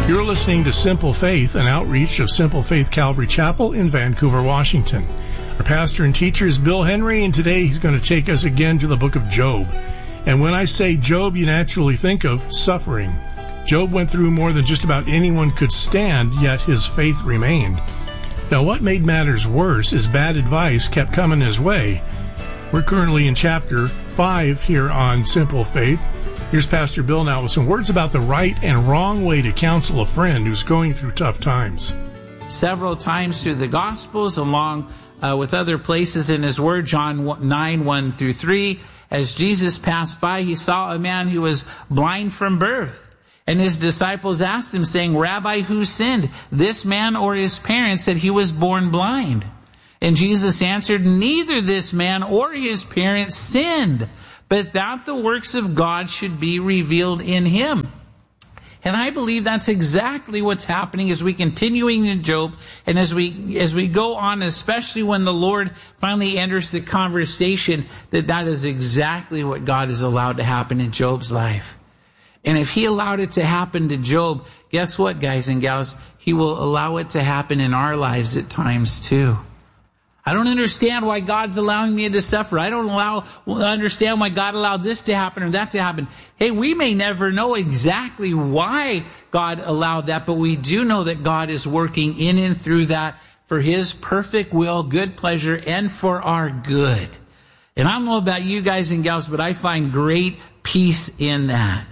You're listening to Simple Faith, an outreach of Simple Faith Calvary Chapel in Vancouver, Washington. Our pastor and teacher is Bill Henry, and today he's going to take us again to the book of Job. And when I say Job, you naturally think of suffering. Job went through more than just about anyone could stand, yet his faith remained. Now, what made matters worse is bad advice kept coming his way. We're currently in chapter 5 here on Simple Faith. Here's Pastor Bill now with some words about the right and wrong way to counsel a friend who's going through tough times. Several times through the Gospels, along with other places in His Word, John 9, 1 through 3, as Jesus passed by, He saw a man who was blind from birth. And His disciples asked Him, saying, Rabbi, who sinned, this man or his parents, that he was born blind? And Jesus answered, neither this man or his parents sinned, but that the works of God should be revealed in him. And I believe that's exactly what's happening as we continuing in Job, and as we go on, especially when the Lord finally enters the conversation, that is exactly what God has allowed to happen in Job's life. And if He allowed it to happen to Job, guess what, guys and gals? He will allow it to happen in our lives at times too. I don't understand why God's allowing me to suffer. I don't understand why God allowed this to happen or that to happen. Hey, we may never know exactly why God allowed that, but we do know that God is working in and through that for His perfect will, good pleasure, and for our good. And I don't know about you guys and gals, but I find great peace in that.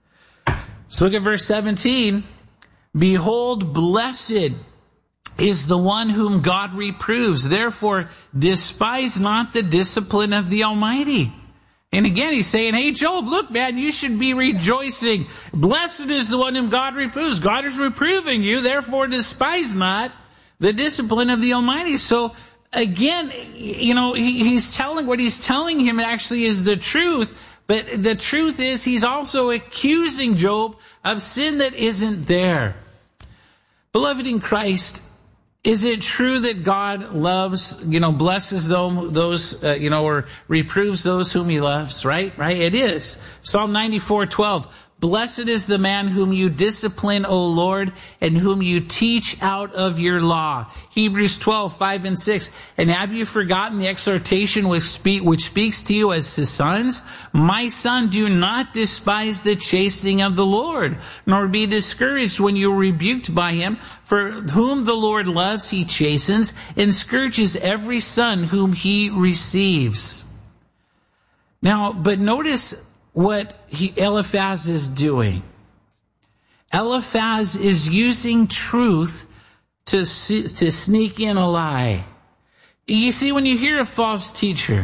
So look at verse 17. Behold, blessed is the one whom God reproves. Therefore, despise not the discipline of the Almighty. And again, he's saying, hey, Job, look, man, you should be rejoicing. Blessed is the one whom God reproves. God is reproving you. Therefore, despise not the discipline of the Almighty. So again, he's telling, what he's telling him actually is the truth. But the truth is, he's also accusing Job of sin that isn't there. Beloved in Christ, is it true that God loves, blesses those, or reproves those whom He loves, right? Right? It is. Psalm 94:12. Blessed is the man whom you discipline, O Lord, and whom you teach out of your law. Hebrews 12:5 and 6. And have you forgotten the exhortation which speaks to you as to sons? My son, do not despise the chastening of the Lord, nor be discouraged when you are rebuked by Him. For whom the Lord loves, He chastens, and scourges every son whom He receives. Now, but notice what Eliphaz is doing. Eliphaz is using truth to sneak in a lie. You see, when you hear a false teacher,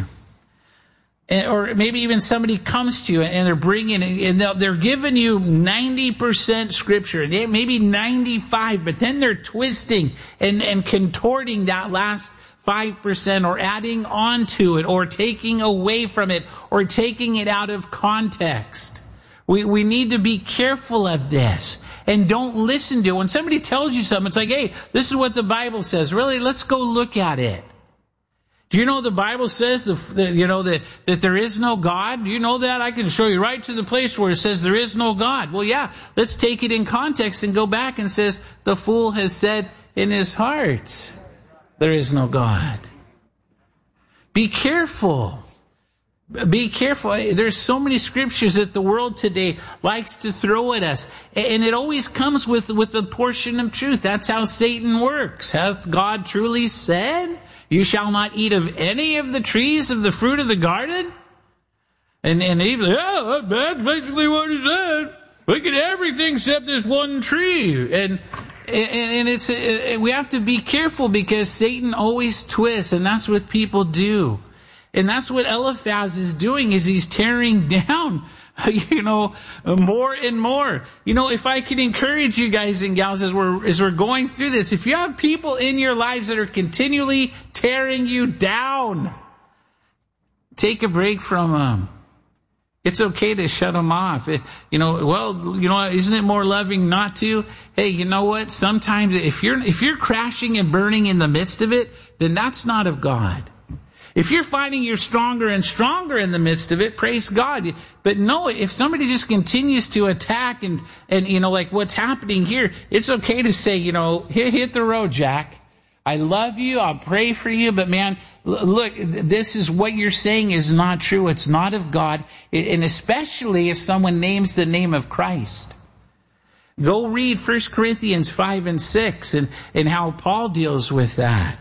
or maybe even somebody comes to you and they're bringing, and they're giving you 90% scripture, maybe 95, but then they're twisting and contorting that last 5%, or adding on to it, or taking away from it, or taking it out of context. We need to be careful of this. And don't listen to it. When somebody tells you something, it's like, hey, this is what the Bible says. Really, let's go look at it. Do you know the Bible says that there is no God? Do you know that? I can show you right to the place where it says there is no God. Well, yeah, let's take it in context and go back and says, the fool has said in his heart, there is no God. Be careful. Be careful. There's so many scriptures that the world today likes to throw at us. And it always comes with a portion of truth. That's how Satan works. Hath God truly said, you shall not eat of any of the trees of the fruit of the garden? And even, yeah, that's basically what he said. We can everything except this one tree. And it's we have to be careful, because Satan always twists, and that's what people do. And that's what Eliphaz is doing, is he's tearing down, more and more. If I can encourage you guys and gals as we're going through this, if you have people in your lives that are continually tearing you down, take a break from them. It's okay to shut them off. Isn't it more loving not to? Hey, you know what? Sometimes if you're crashing and burning in the midst of it, then that's not of God. If you're finding you're stronger and stronger in the midst of it, praise God. But no, if somebody just continues to attack and like what's happening here, it's okay to say, hit the road, Jack. I love you. I'll pray for you. But man, look, this is what you're saying is not true. It's not of God. And especially if someone names the name of Christ. Go read 1 Corinthians 5 and 6 and how Paul deals with that.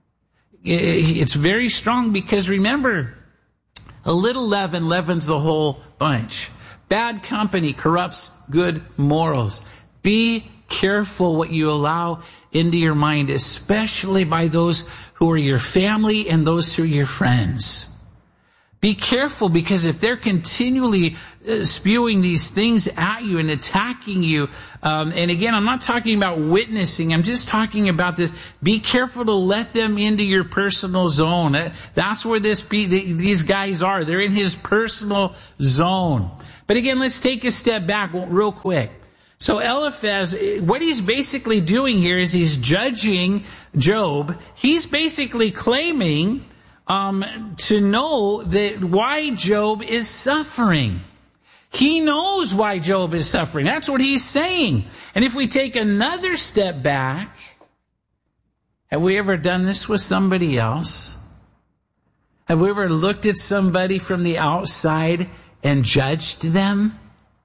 It's very strong because remember, a little leaven leavens the whole bunch. Bad company corrupts good morals. Be careful what you allow into your mind, especially by those who are your family and those who are your friends. Be careful, because if they're continually spewing these things at you and attacking you, and again, I'm not talking about witnessing, I'm just talking about this. Be careful to let them into your personal zone. That's where these guys are. They're in his personal zone. But again, let's take a step back real quick. So Eliphaz, what he's basically doing here is he's judging Job. He's basically claiming to know that why Job is suffering. He knows why Job is suffering. That's what he's saying. And if we take another step back, have we ever done this with somebody else? Have we ever looked at somebody from the outside and judged them?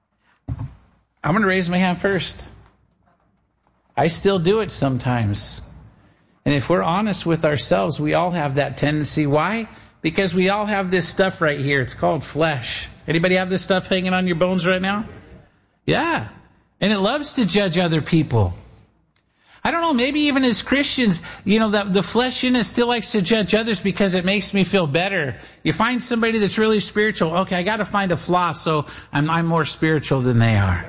I'm going to raise my hand first. I still do it sometimes. And if we're honest with ourselves, we all have that tendency. Why? Because we all have this stuff right here. It's called flesh. Anybody have this stuff hanging on your bones right now? Yeah. And it loves to judge other people. I don't know, maybe even as Christians, the flesh in us still likes to judge others because it makes me feel better. You find somebody that's really spiritual. Okay, I got to find a flaw, so I'm more spiritual than they are.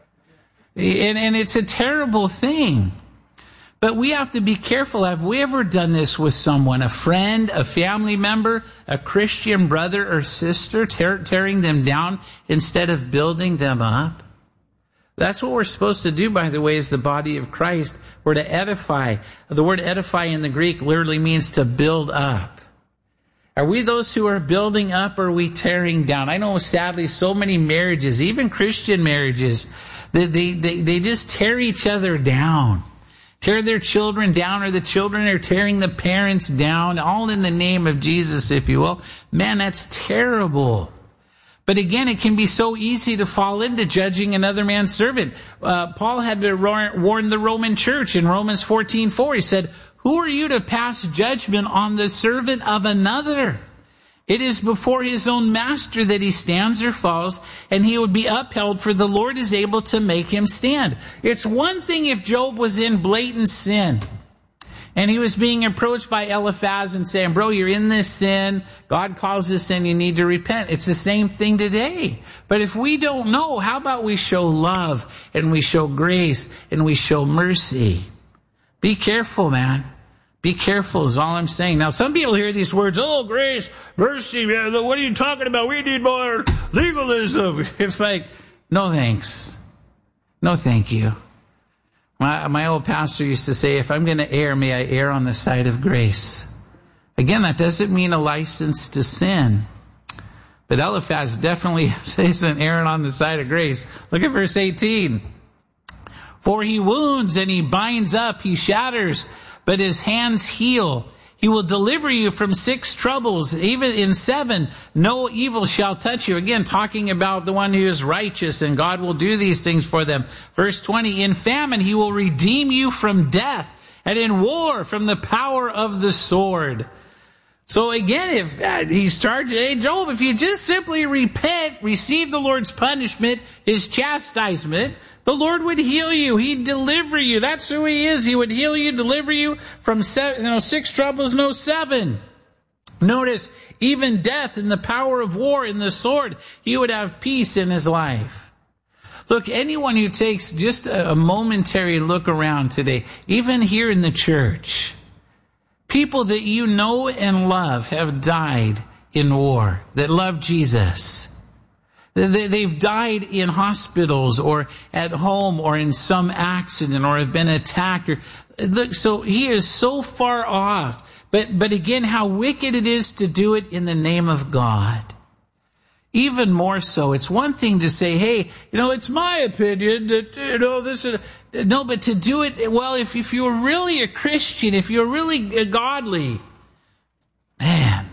And it's a terrible thing. But we have to be careful. Have we ever done this with someone, a friend, a family member, a Christian brother or sister, tearing them down instead of building them up? That's what we're supposed to do, by the way, as the body of Christ. We're to edify. The word edify in the Greek literally means to build up. Are we those who are building up, or are we tearing down? I know, sadly, so many marriages, even Christian marriages, they just tear each other down. Tear their children down, or the children are tearing the parents down, all in the name of Jesus, if you will. Man, that's terrible. But again, it can be so easy to fall into judging another man's servant. Paul had to warn the Roman church in Romans 14:4. He said, "Who are you to pass judgment on the servant of another? It is before his own master that he stands or falls, and he would be upheld, for the Lord is able to make him stand." It's one thing if Job was in blatant sin, and he was being approached by Eliphaz and saying, "Bro, you're in this sin. God calls this sin. You need to repent." It's the same thing today. But if we don't know, how about we show love, and we show grace, and we show mercy? Be careful, man. Be careful is all I'm saying. Now, some people hear these words, "Oh, grace, mercy, man, what are you talking about? We need more legalism." It's like, no thanks. No thank you. My old pastor used to say, if I'm going to err, may I err on the side of grace. Again, that doesn't mean a license to sin. But Eliphaz definitely isn't erring on the side of grace. Look at verse 18. "For he wounds and he binds up, he shatters, but his hands heal. He will deliver you from 6 troubles. Even in 7, no evil shall touch you." Again, talking about the one who is righteous, and God will do these things for them. Verse 20, "In famine he will redeem you from death, and in war from the power of the sword." So again, if he's charged, "Hey, Job, if you just simply repent, receive the Lord's punishment, his chastisement, the Lord would heal you. He'd deliver you." That's who he is. He would heal you, deliver you from 6 troubles, no 7. Notice, even death and the power of war in the sword, he would have peace in his life. Look, anyone who takes just a momentary look around today, even here in the church, people that you know and love have died in war, that love Jesus. They've died in hospitals or at home or in some accident or have been attacked. So he is so far off. But again, how wicked it is to do it in the name of God. Even more so, it's one thing to say, hey, it's my opinion that, this is... No, but to do it, well, if you're really a Christian, if you're really godly, man.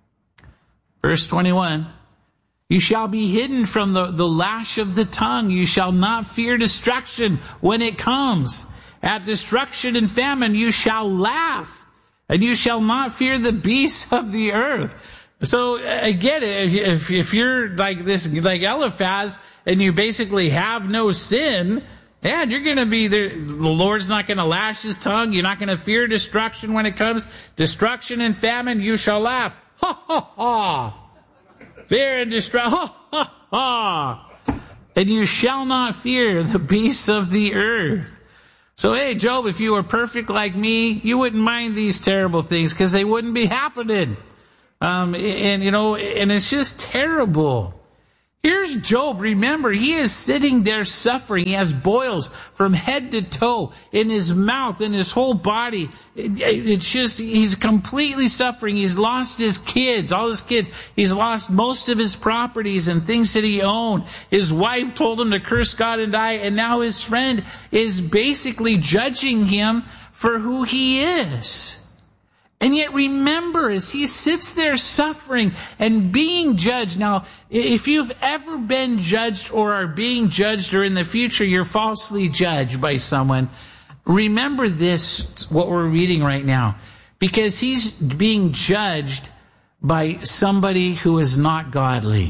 Verse 21, you shall be hidden from the lash of the tongue. You shall not fear destruction when it comes. At destruction and famine, you shall laugh, and you shall not fear the beasts of the earth. So again, if you're like Eliphaz, and you basically have no sin, and you're going to be there. The Lord's not going to lash his tongue. You're not going to fear destruction when it comes. Destruction and famine, you shall laugh. Ha, ha, ha. Fear and destruction. Ha, ha, ha. And you shall not fear the beasts of the earth. So, hey, Job, if you were perfect like me, you wouldn't mind these terrible things because they wouldn't be happening. And it's just terrible. Here's Job. Remember, he is sitting there suffering. He has boils from head to toe in his mouth, in his whole body. It's just, he's completely suffering. He's lost his kids, all his kids. He's lost most of his properties and things that he owned. His wife told him to curse God and die. And now his friend is basically judging him for who he is. And yet remember, as he sits there suffering and being judged. Now, if you've ever been judged or are being judged or in the future you're falsely judged by someone, remember this, what we're reading right now. Because he's being judged by somebody who is not godly.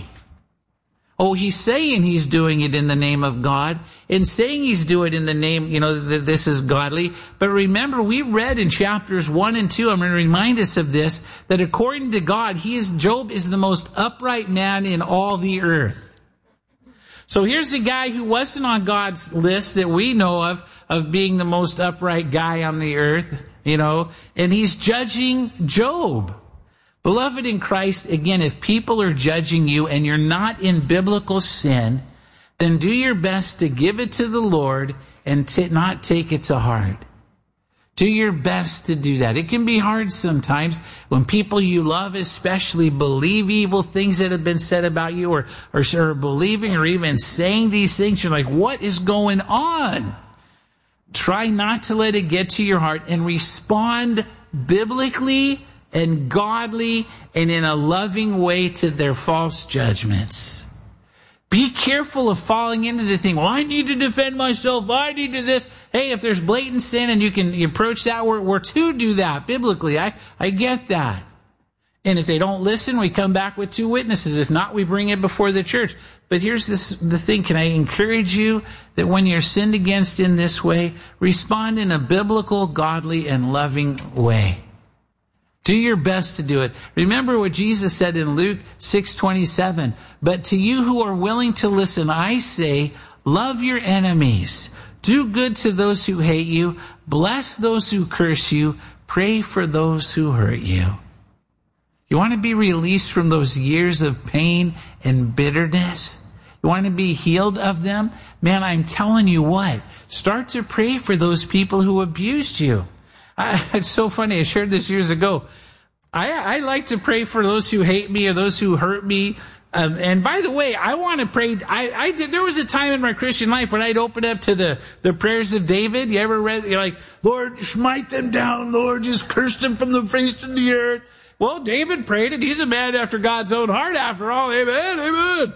Oh, he's saying he's doing it in the name of God, and saying he's doing it in the name, that this is godly. But remember, we read in chapters 1 and 2, I'm going to remind us of this, that according to God, Job is the most upright man in all the earth. So here's a guy who wasn't on God's list that we know of being the most upright guy on the earth, and he's judging Job. Beloved in Christ, again, if people are judging you and you're not in biblical sin, then do your best to give it to the Lord and not take it to heart. Do your best to do that. It can be hard sometimes when people you love especially believe evil things that have been said about you or believing or even saying these things. You're like, what is going on? Try not to let it get to your heart and respond biblically and godly and in a loving way to their false judgments. Be careful of falling into the thing, well, I need to defend myself, I need to this. Hey, if there's blatant sin and you can approach that, we're to do that biblically. I get that. And if they don't listen, we come back with 2 witnesses. If not, we bring it before the church. But here's the thing. Can I encourage you that when you're sinned against in this way, respond in a biblical, godly, and loving way. Do your best to do it. Remember what Jesus said in Luke 6:27. But to you who are willing to listen, I say, love your enemies. Do good to those who hate you. Bless those who curse you. Pray for those who hurt you. You want to be released from those years of pain and bitterness? You want to be healed of them? Man, I'm telling you what. Start to pray for those people who abused you. It's so funny. I shared this years ago. I like to pray for those who hate me or those who hurt me. And by the way, I want to pray. There was a time in my Christian life when I'd open up to the prayers of David. You ever read? You're like, Lord, smite them down. Lord, just curse them from the face of the earth. Well, David prayed it. He's a man after God's own heart after all. Amen. Amen.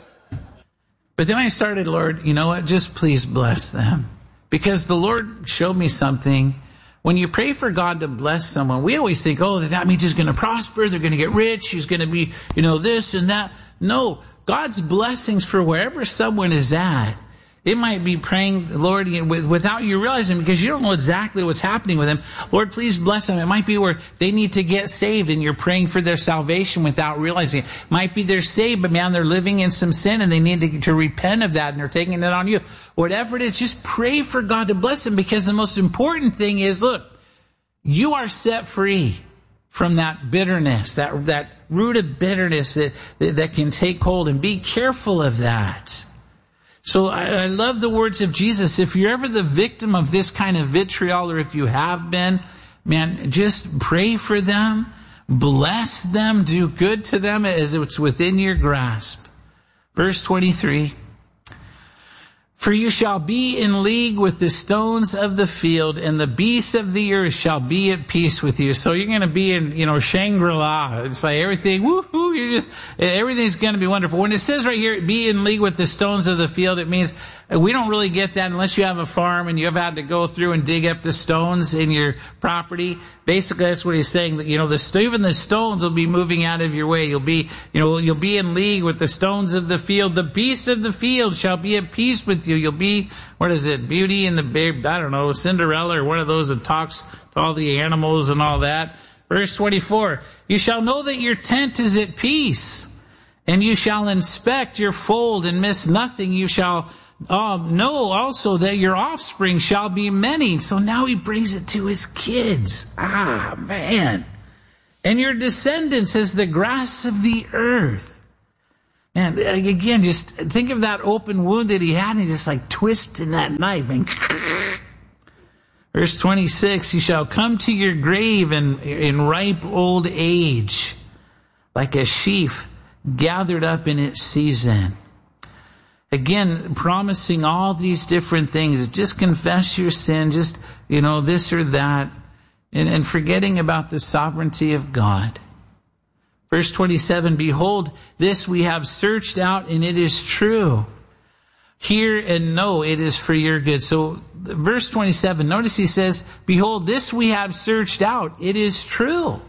But then I started, Lord, you know what? Just please bless them. Because the Lord showed me something. When you pray for God to bless someone, we always think, oh, that means he's going to prosper, they're going to get rich, he's going to be, this and that. No, God's blessings for wherever someone is at. It might be praying, Lord, without you realizing, because you don't know exactly what's happening with them. Lord, please bless them. It might be where they need to get saved and you're praying for their salvation without realizing it. It might be they're saved, but man, they're living in some sin and they need to repent of that and they're taking it on you. Whatever it is, just pray for God to bless them, because the most important thing is, look, you are set free from that bitterness, that root of bitterness that can take hold, and be careful of that. So I love the words of Jesus. If you're ever the victim of this kind of vitriol, or if you have been, man, just pray for them, bless them, do good to them as it's within your grasp. Verse 23. For you shall be in league with the stones of the field, and the beasts of the earth shall be at peace with you. So you're going to be in, Shangri-La. It's like everything, woohoo, everything's going to be wonderful. When it says right here, be in league with the stones of the field, it means we don't really get that unless you have a farm and you've had to go through and dig up the stones in your property. Basically, that's what he's saying. That, even the stones will be moving out of your way. You'll be in league with the stones of the field. The beasts of the field shall be at peace with you. You'll be, Beauty and the Babe, Cinderella or one of those that talks to all the animals and all that. Verse 24, you shall know that your tent is at peace, and you shall inspect your fold and miss nothing. You shall know also that your offspring shall be many. So now he brings it to his kids. Man. And your descendants as the grass of the earth. And again, just think of that open wound that he had, and he just like twisting that knife. And verse 26, you shall come to your grave in ripe old age, like a sheaf gathered up in its season. Again, promising all these different things. Just confess your sin, just, this or that, and forgetting about the sovereignty of God. Verse 27, behold, this we have searched out, and it is true. Hear and know it is for your good. So, verse 27, notice he says, behold, this we have searched out, it is true.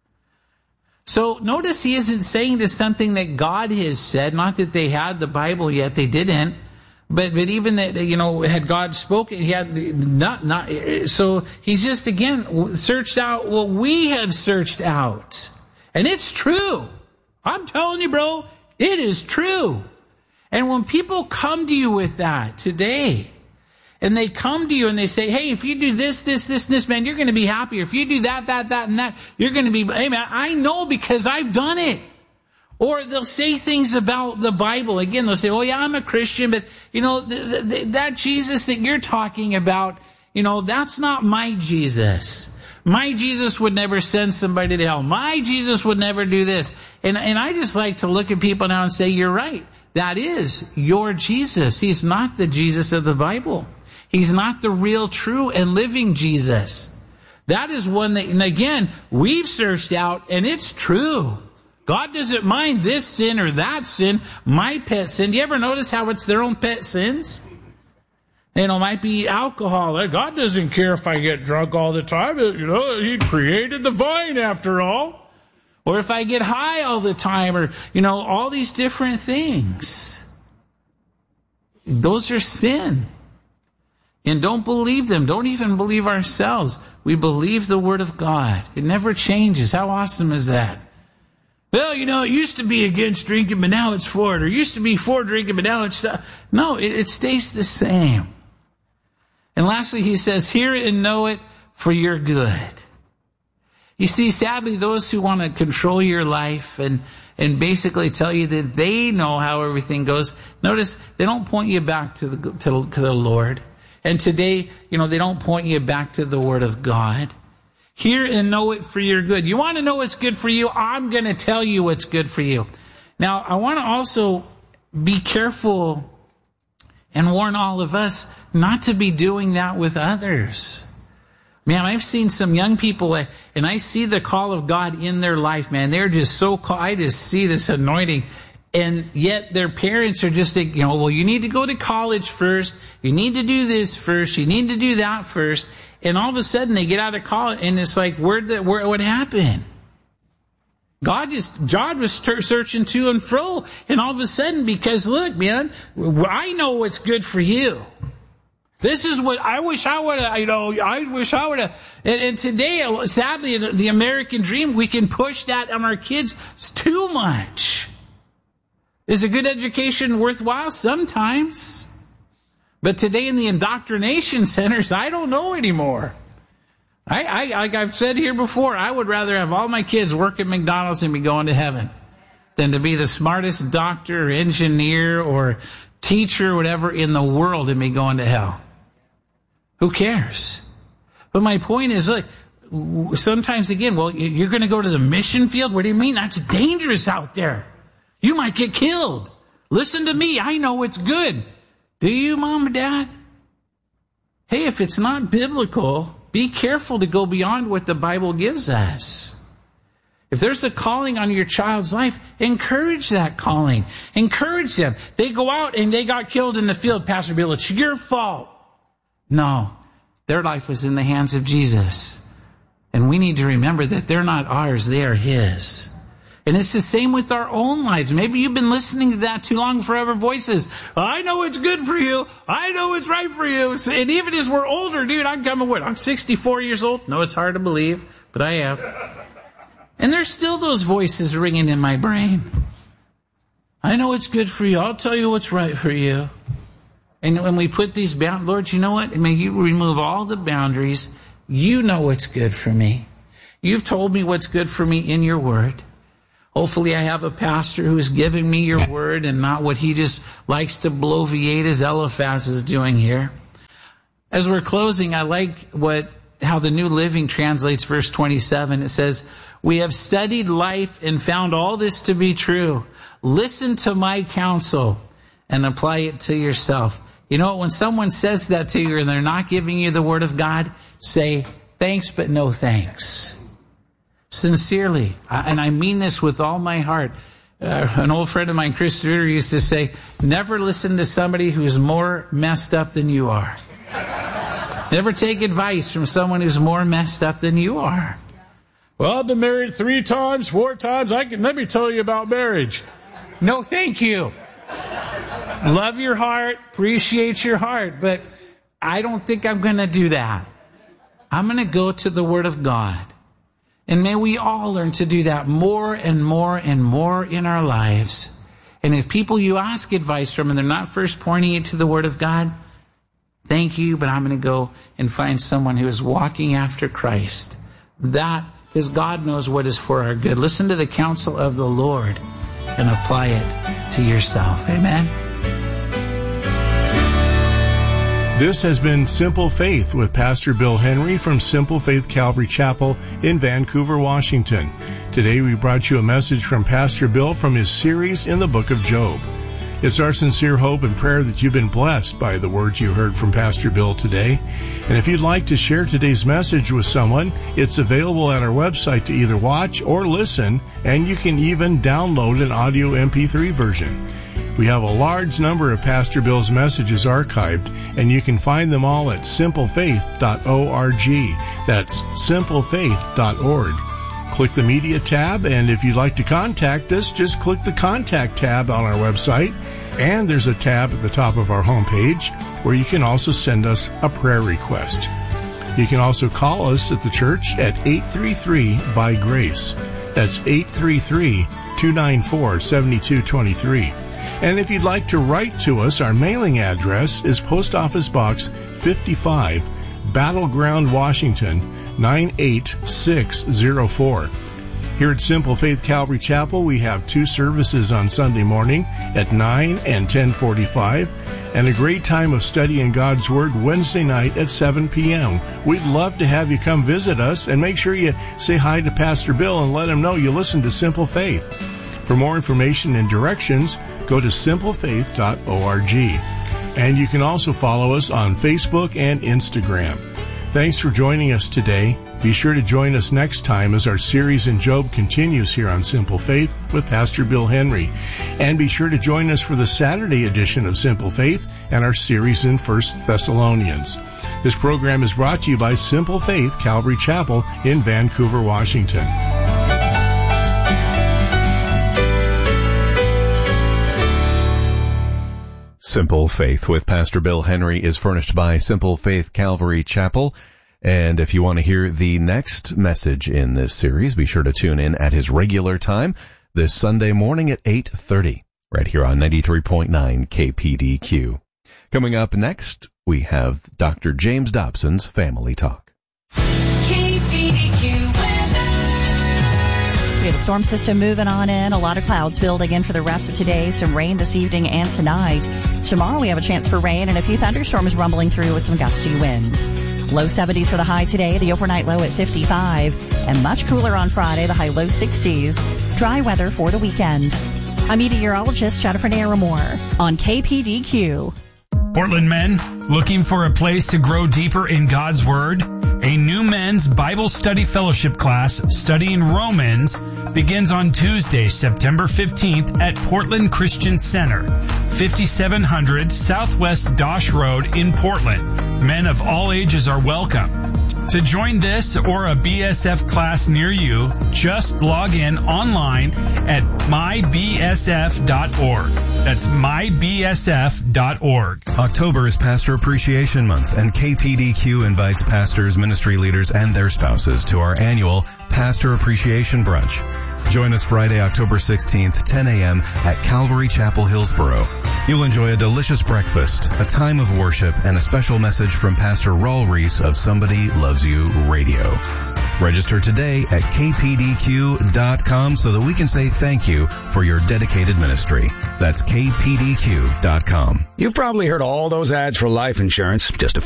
So notice he isn't saying to something that God has said, not that they had the Bible yet, they didn't, but even that, had God spoken, he had not, so he's just again searched out what we have searched out. And it's true. I'm telling you, bro, it is true. And when people come to you with that today, and they come to you and they say, hey, if you do this, man, you're going to be happier. If you do that, and that, you're going to be, hey, man, I know because I've done it. Or they'll say things about the Bible. Again, they'll say, oh, yeah, I'm a Christian, but, that Jesus that you're talking about, that's not my Jesus. My Jesus would never send somebody to hell. My Jesus would never do this. And I just like to look at people now and say, you're right. That is your Jesus. He's not the Jesus of the Bible. He's not the real, true, and living Jesus. That is one that, and again, we've searched out, and it's true. God doesn't mind this sin or that sin, my pet sin. Do you ever notice how it's their own pet sins? Might be alcohol. God doesn't care if I get drunk all the time. He created the vine after all. Or if I get high all the time, or, all these different things. Those are sin. And don't believe them. Don't even believe ourselves. We believe the Word of God. It never changes. How awesome is that? Well, it used to be against drinking, but now it's for it. Or it used to be for drinking, but now it's not. No, it stays the same. And lastly, he says, hear it and know it for your good. You see, sadly, those who want to control your life and basically tell you that they know how everything goes, notice they don't point you back to the Lord. And today, they don't point you back to the Word of God. Hear and know it for your good. You want to know what's good for you? I'm going to tell you what's good for you. Now, I want to also be careful and warn all of us not to be doing that with others. Man, I've seen some young people, and I see the call of God in their life, man. They're just so called. I just see this anointing. And yet their parents are just, well, you need to go to college first. You need to do this first. You need to do that first. And all of a sudden they get out of college, and it's like, what happened? God was searching to and fro. And all of a sudden, because look, man, I know what's good for you. This is what I wish I would have, and today, sadly, the American dream, we can push that on our kids too much. Is a good education worthwhile? Sometimes. But today in the indoctrination centers, I don't know anymore. Like I've said here before, I would rather have all my kids work at McDonald's and be going to heaven than to be the smartest doctor or engineer or teacher or whatever in the world and be going to hell. Who cares? But my point is, look, sometimes again, well, you're going to go to the mission field? What do you mean? That's dangerous out there. You might get killed. Listen to me. I know it's good. Do you, Mom and Dad? Hey, if it's not biblical, be careful to go beyond what the Bible gives us. If there's a calling on your child's life, encourage that calling. Encourage them. They go out and they got killed in the field, Pastor Bill. It's your fault. No, their life was in the hands of Jesus. And we need to remember that they're not ours, they are His. And it's the same with our own lives. Maybe you've been listening to that too long, Forever Voices. I know it's good for you. I know it's right for you. And even as we're older, dude, I'm coming what? I'm 64 years old. No, it's hard to believe, but I am. And there's still those voices ringing in my brain. I know it's good for you. I'll tell you what's right for you. And when we put these boundaries, Lord, you know what? May you remove all the boundaries. You know what's good for me. You've told me what's good for me in your word. Hopefully I have a pastor who's giving me your word and not what he just likes to bloviate as Eliphaz is doing here. As we're closing, I like how the New Living translates verse 27. It says, we have studied life and found all this to be true. Listen to my counsel and apply it to yourself. You know, when someone says that to you and they're not giving you the word of God, say, thanks, but no thanks. Sincerely. And I mean this with all my heart. An old friend of mine, Chris Druder, used to say, never listen to somebody who's more messed up than you are. Never take advice from someone who's more messed up than you are. Well, I've been married 3 times, 4 times. Let me tell you about marriage. No, thank you. Love your heart, appreciate your heart, but I don't think I'm going to do that. I'm going to go to the Word of God. And may we all learn to do that more and more and more in our lives. And if people you ask advice from and they're not first pointing you to the Word of God, thank you, but I'm going to go and find someone who is walking after Christ. That is, God knows what is for our good. Listen to the counsel of the Lord and apply it to yourself. Amen. This has been Simple Faith with Pastor Bill Henry from Simple Faith Calvary Chapel in Vancouver, Washington. Today we brought you a message from Pastor Bill from his series in the book of Job. It's our sincere hope and prayer that you've been blessed by the words you heard from Pastor Bill today. And if you'd like to share today's message with someone, it's available at our website to either watch or listen, and you can even download an audio MP3 version. We have a large number of Pastor Bill's messages archived, and you can find them all at simplefaith.org. That's simplefaith.org. Click the Media tab, and if you'd like to contact us, just click the Contact tab on our website, and there's a tab at the top of our homepage where you can also send us a prayer request. You can also call us at the church at 833-BY-GRACE. That's 833-294-7223. And if you'd like to write to us, our mailing address is Post Office Box 55, Battleground, Washington, 98604. Here at Simple Faith Calvary Chapel, we have 2 services on Sunday morning at 9 and 10:45, and a great time of studying God's Word Wednesday night at 7 p.m. We'd love to have you come visit us, and make sure you say hi to Pastor Bill and let him know you listen to Simple Faith. For more information and directions, go to simplefaith.org. And you can also follow us on Facebook and Instagram. Thanks for joining us today. Be sure to join us next time as our series in Job continues here on Simple Faith with Pastor Bill Henry. And be sure to join us for the Saturday edition of Simple Faith and our series in 1 Thessalonians. This program is brought to you by Simple Faith Calvary Chapel in Vancouver, Washington. Simple Faith with Pastor Bill Henry is furnished by Simple Faith Calvary Chapel. And if you want to hear the next message in this series, be sure to tune in at his regular time this Sunday morning at 8:30, right here on 93.9 KPDQ. Coming up next, we have Dr. James Dobson's Family Talk. KPDQ weather. We have a storm system moving on in, a lot of clouds building in for the rest of today, some rain this evening and tonight. Tomorrow we have a chance for rain and a few thunderstorms rumbling through with some gusty winds. Low 70s for the high today, the overnight low at 55. And much cooler on Friday, the high low 60s. Dry weather for the weekend. I'm meteorologist Jennifer Naramore on KPDQ. Portland men, looking for a place to grow deeper in God's Word? A new men's Bible study fellowship class studying Romans begins on Tuesday, September 15th at Portland Christian Center, 5700 Southwest Dosh Road in Portland. Men of all ages are welcome. To join this or a BSF class near you, just log in online at mybsf.org. That's mybsf.org. October is Pastor Appreciation Month, and KPDQ invites pastors, ministry leaders, and their spouses to our annual Pastor Appreciation Brunch. Join us Friday, October 16th, 10 a.m. at Calvary Chapel, Hillsboro. You'll enjoy a delicious breakfast, a time of worship, and a special message from Pastor Raul Reese of Somebody Loves You Radio. Register today at kpdq.com so that we can say thank you for your dedicated ministry. That's kpdq.com. You've probably heard all those ads for life insurance. Just a